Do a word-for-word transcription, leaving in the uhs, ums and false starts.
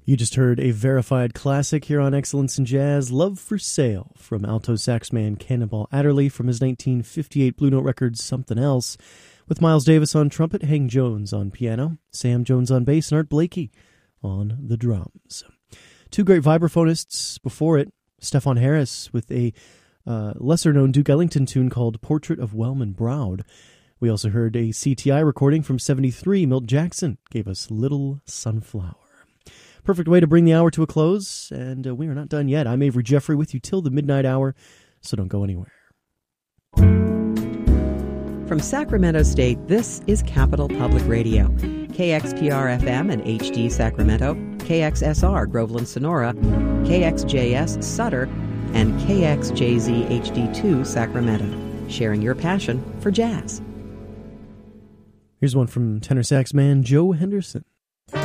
You just heard a verified classic here on Excellence in Jazz, Love for Sale, from alto sax man Cannonball Adderley from his nineteen fifty-eight Blue Note record Something Else, with Miles Davis on trumpet, Hank Jones on piano, Sam Jones on bass, and Art Blakey on the drums. Two great vibraphonists before it, Stefan Harris with a uh, lesser-known Duke Ellington tune called Portrait of Wellman Browd. We also heard a C T I recording from seventy-three. Milt Jackson gave us Little Sunflower. Perfect way to bring the hour to a close, and uh, we are not done yet. I'm Avery Jeffrey with you till the midnight hour, so don't go anywhere. From Sacramento State, this is Capital Public Radio. K X P R F M and H D Sacramento, K X S R Groveland Sonora, K X J S Sutter, and K X J Z H D two Sacramento, sharing your passion for jazz. Here's one from tenor sax man Joe Henderson.